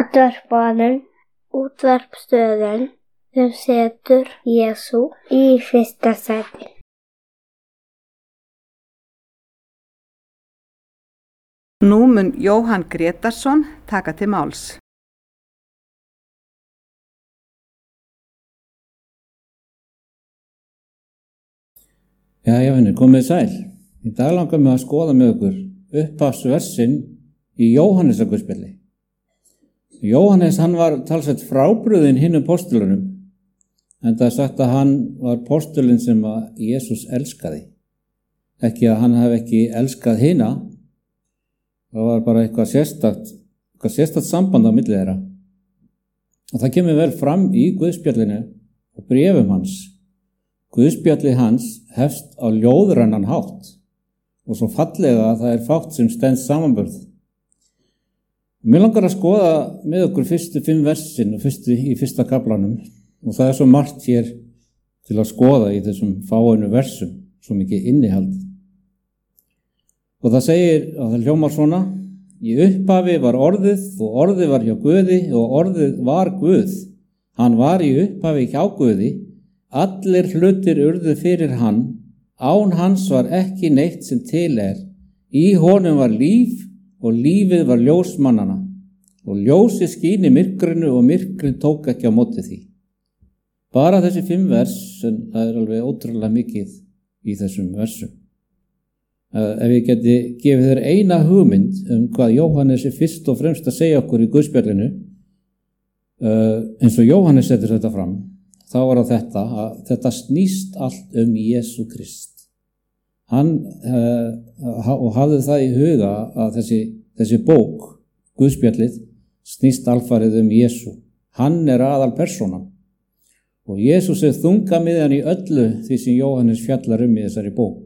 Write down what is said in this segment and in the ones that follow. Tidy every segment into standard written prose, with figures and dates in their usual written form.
útvarpsstöðin sem setur Jesú í fyrsta sæti. Nú mun Jóhann Grétarsson taka til máls. Jæja, vinir, komið sæl. Í dag langar mig að skoða með okkur upphafsversin í Jóhannesarguðspjalli. Jóhannes, hann var talsvert frábrugðinn hinum postulunum, en það er sagt að hann var postulinn sem að Jesús elskaði. Ekki að hann hef ekki elskað hina, það var bara eitthvað sérstakt samband á milli þeirra. Og það kemur vel fram í Guðspjallinu og bréfum hans. Guðspjalli hans hefst á ljóðrænan hátt og svo fallega að það er fátt sem stenst samanburð. Mér langar að skoða með okkur fyrstu 5 versin og í fyrsta kaflanum og það er svo margt hér til að skoða í þessum fáeinu versum, svo mikið innihald. Og það segir, og það hljómar svona: í upphafi var orðið og orðið var hjá Guði og orðið var Guð. Hann var í upphafi hjá Guði. Allir hlutir urðu fyrir hann, án hans var ekki neitt sem til er. Í honum var líf og lífið var ljós mannanna. Og ljósið skín í myrkrinu og myrkrið tók ekki á móti því. Bara þessi 5 vers, en það er alveg ótrúlega mikið í þessum versum. Ef ég geti gefið þér eina hugmynd hvað Jóhannes er fyrst og fremst að segja okkur í Guðspjallinu, eins og Jóhannes setur þetta fram, þá var það að þetta snýst allt Jesú Krist. Hann og hafði það í huga að þessi bók, Guðspjallið, snýst alfarið Jesú. Hann er aðal persónan. Og Jesús er þungamiðjan í öllu því sem Jóhannes fjallar í þessari bók.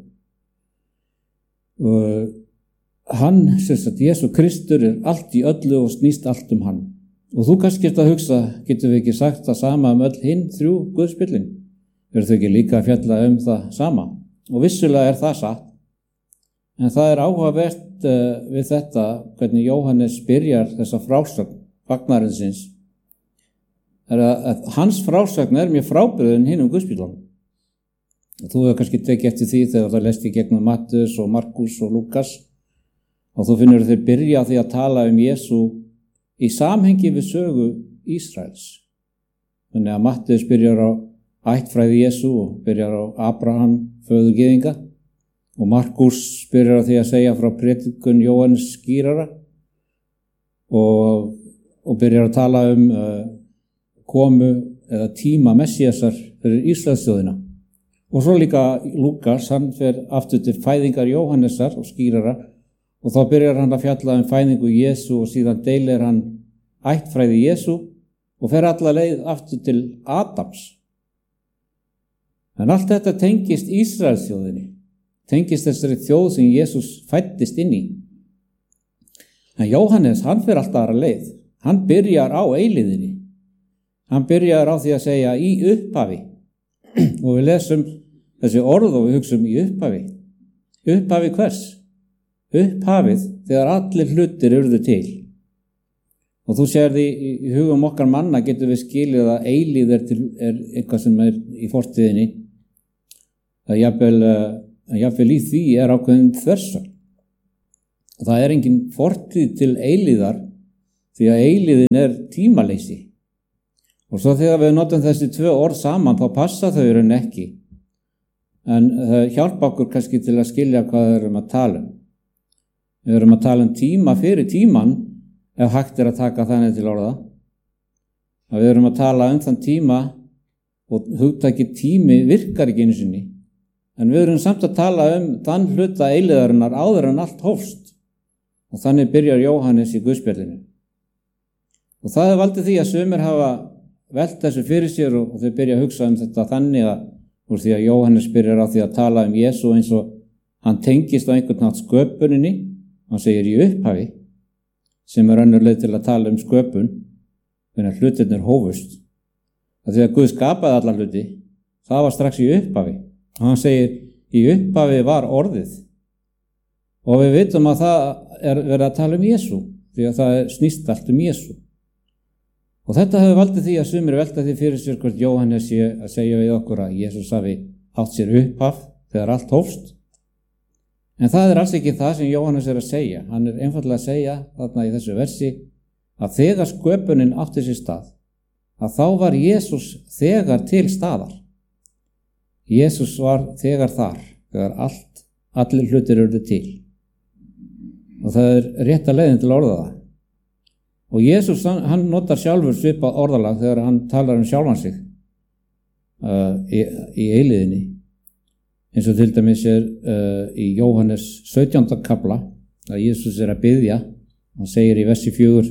Hann, Jesú Kristur, er allt í öllu og snýst allt hann. Og þú kannski ert að hugsa, getum við ekki sagt það sama öll hinn 3 Guðspjöllin? Eru þau ekki líka að fjalla það sama? Og vissulega er það satt. En það er áhugavert við þetta, hvernig Jóhannes byrjar þessa frásögn fagnarinsins, er að hans frásögn er mjög frábrugðin hinum Guðspjöllunum. Þú hefur kannski tekið eftir því þegar það lest í gegnum Mattheus og Markus og Lúkas, og þú finnur þeir byrja því að tala Jesú í samhengi við sögu Ísraels. Þannig að Mattheus byrjar á ættfræði Jesú og byrjar á Abraham, föður gyðinga, og Markus byrjar á því að segja frá predikun Jóhannes skírara og byrjar að tala komu eða tíma Messíasar fyrir Ísraelsþjóðina. Og svo líka Lúkas, hann fer aftur til fæðingar Jóhannesar og skírara, og þá byrjar hann að fjalla fæðingu Jesú og síðan deilir hann ættfræði Jesú og fer alla leið aftur til Adams. En allt þetta tengist Ísraelsþjóðinni, tengist þessari þjóð sem Jesús fæddist inn í. En Jóhannes, hann fer alltaf aðra leið. Hann byrjar á eilíðinni. Hann byrjar á því að segja í upphafi. Og við lesum þessi orð og við hugsum í upphafi. Upphafi hvers? Upphafið þegar allir hlutir urðu til. Og þú sér því í hugum okkar manna getur við skilið að eilíð er eitthvað sem er í fortíðinni. Það jafnvel í því er ákveðin þversögn. Það er engin fortíð til eilíðar því að eilíðin er tímaleysi. Og svo þegar við notum þessi 2 orð saman þá passa þau ekki. En það hjálpa okkur kannski til að skilja hvað við erum að tala um. Við erum að tala tíma fyrir tíman, ef hægt er að taka þannig til orða. Við erum að tala þann tíma og hugtakið tími virkar ekki einu sinni. En við erum samt að tala þann hluta eilíðarinnar áður en allt hófst. Og þannig byrjar Jóhannes í Guðspjallinu. Og það er valdið því að sumir hafa velt þessu fyrir sér og þau byrja að hugsa þetta þannig að úr því að Jóhannes byrjar á því að tala Jesú eins og hann tengist á einhvern nátt sköpuninni. Hann segir í upphafi, sem er önnur leið til að tala sköpun, hvernig hlutirnir hófust. Það því að Guð skapaði alla hluti, það var strax í upphafi. Og hann segir, í upphafi var orðið. Og við vitum að það er verið að tala Jesú, því að það snýst allt Jesú. Og þetta hefur valdið því að sumir velta því fyrir sér hvort Jóhannes sé að segja við okkur að Jesús hafi átt sér upphaf þegar allt hófst. En það alls ekki það sem Jóhannes að segja. Hann einfaldlega að segja þarna í þessu versi að þegar sköpunin átti sér stað, að þá var Jesús þegar til staðar. Jesús var þegar þar, þegar allir hlutir urðu til. Og það rétta leiðin til að orða það. Og Jesús, hann notar sjálfur svipað orðalag þegar hann talar sjálfan sig í eilíðinni. Eins og til dæmis í Jóhannes 17. kafla að Jesús að biðja. Hann segir í versi 4: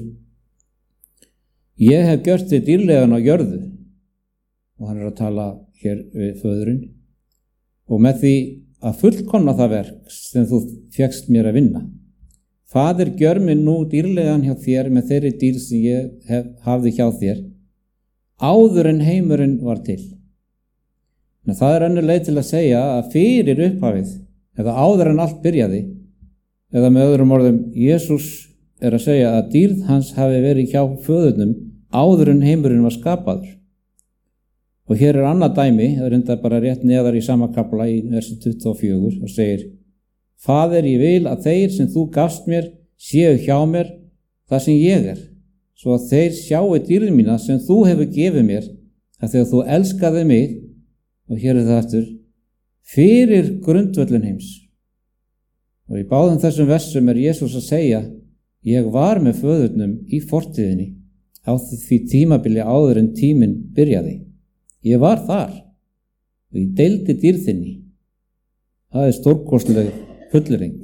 Ég hef gjört þig dýrlegan á jörðu. Og hann að tala hér við föðurinn. Og með því að fullkomna það verk sem þú fékkst mér að vinna. Faðir, gjör mig nú dýrlegan hjá þér með þeirri dýr sem ég hafði hjá þér, áður en heimurinn var til. En það önnur leið til að segja að fyrir upphafið, eða áður en allt byrjaði, eða með öðrum orðum, Jesús að segja að dýrð hans hafi verið hjá föðurnum áður en heimurinn var skapaður. Og hér annað dæmi, það reyndar bara rétt neðar í sama kafla í versi 24 og segir: Faðir, ég vil að þeir sem þú gafst mér séu hjá mér það sem ég svo að þeir sjáu dýrð mína sem þú hefur gefið mér, að þegar þú elskaði mig, og hér það aftur, fyrir grundvöllin heims. Og í báðum þessum versum Jesús að segja: Ég var með föðurnum í fortíðinni á því tímabili áður en tíminn byrjaði. Ég var þar og ég deildi dýrðinni. Það stórkostleg fullyrðing.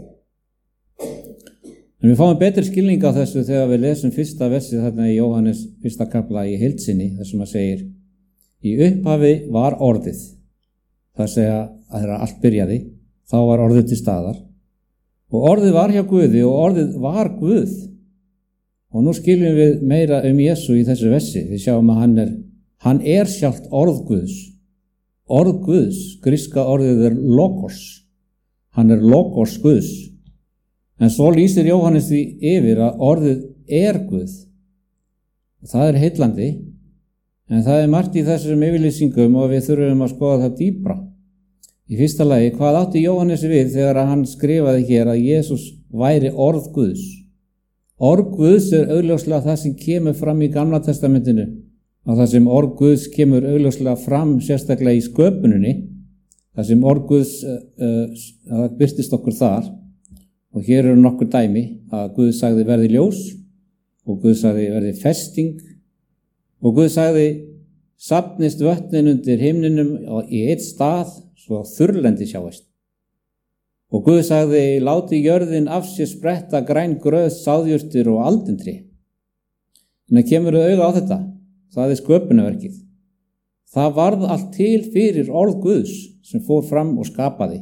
En við fáum betri skilning á þessu þegar við lesum fyrsta versið þarna í Jóhannes 1. kafla í heild sinni, þar sem að segir: Í upphafi var orðið. Það segja að þegar allt byrjaði, þá var orðið til staðar. Og orðið var hjá Guði og orðið var Guð. Og nú skiljum við meira Jesú í þessu versi. Við sjáum að hann sjálft orð Guðs. Orð Guðs, gríska orðið logos. Hann logos Guðs. En svo lýsir Jóhannes því yfir að orðið Guð. Og það heillandi, en það margt í þessum yfirlýsingum og við þurfum að skoða það dýpra. Í fyrsta lagi, hvað átti Jóhannes við þegar hann skrifaði hér að Jesús væri orð Guðs? Orð Guðs augljóslega það sem kemur fram í Gamla testamentinu, og það sem orð Guðs kemur augljóslega fram sérstaklega í sköpuninni, það sem orð Guðs birtist okkur þar. Og hér nokkur dæmi að Guð sagði verði ljós, og Guð sagði verði festing, og Guð sagði safnist vötnin undir himninum í eitt stað svo þurrlendi sjáist. Og Guð sagði láti jörðin af sér spretta græn gröð, sáðjurtir og aldintrí. En það kemur auga á þetta, það sköpunarverkið. Það varð allt til fyrir orð Guðs sem fór fram og skapaði.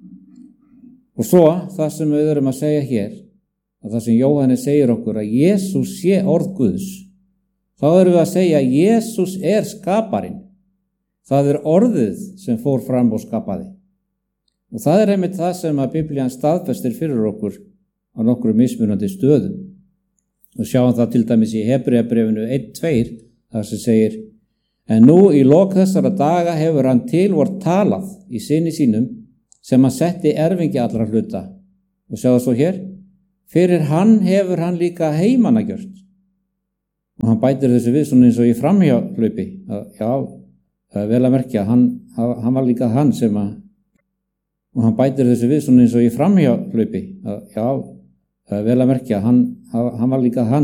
Og svo það sem við erum að segja hér, að það sem Jóhannes segir okkur að Jesús sé orð Guðs, þá erum við að segja að Jesús skaparinn. Það orðið sem fór fram og skapaði. Og það einmitt það sem að Biblían staðfestir fyrir okkur á nokkru mismunandi stöðum. Og sjáum það til dæmis í Hebreabréfinu 1:2, þar sem segir: En nú í lok þessara daga hefur hann til vor talað í syni sínum, sem hann setti erfingi allra hluta. Og sjáðu svo hér: Fyrir hann hefur hann líka heimana gjört. Og hann bætir þessu við svona eins og í framhjáhlaupi. Já, það vel að merkja, hann var líka hann sem að, og hann bætir þessu við svona eins og í framhjáhlaupi. Já, það vel að merkja, hann var líka hann